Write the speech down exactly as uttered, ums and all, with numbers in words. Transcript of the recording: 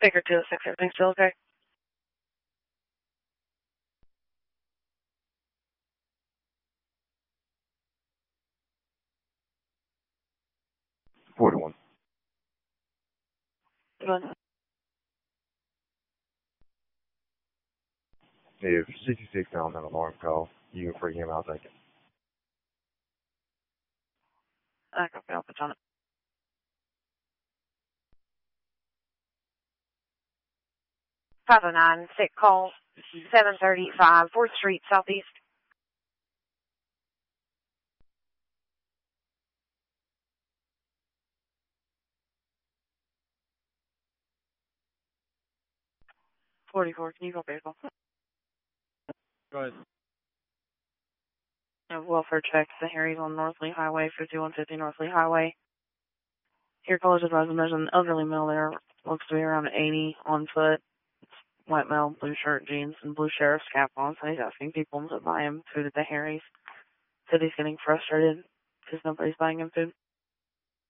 Baker two oh six, everything still okay? forty-one. One. If sixty-six sounds an alarm call, you can free him, I'll take it. I copy, I'll put on it. five oh nine, sick call, seven thirty-five, fourth Street, Southeast. forty-four, can you go vehicle? Go ahead. No, welfare check, the Harry's on North Lee Highway, fifty-one fifty North Lee Highway. Here, callers advising there's an elderly male there, looks to be around eighty, on foot. White male, blue shirt, jeans, and blue sheriff's cap on, so he's asking people to buy him food at the Harry's. Said he's getting frustrated because nobody's buying him food.